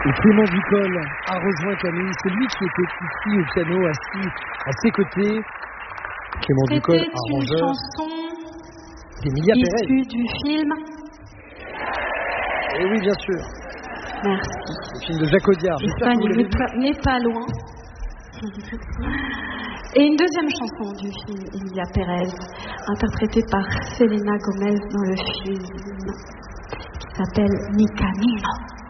Et Clément Ducol a rejoint Camille. C'est lui qui était ici au piano, assis à ses côtés. Clément Ducol, C'était une arrangeur. chanson Emilia Pérez. issue du film. Et oui, bien sûr. Merci. Le film de Jacques Audiard. J'espère que vous l'avez vu. N'est pas loin. Et une deuxième chanson du film Emilia Pérez, interprétée par Selena Gomez dans le film, qui s'appelle Mi Camino.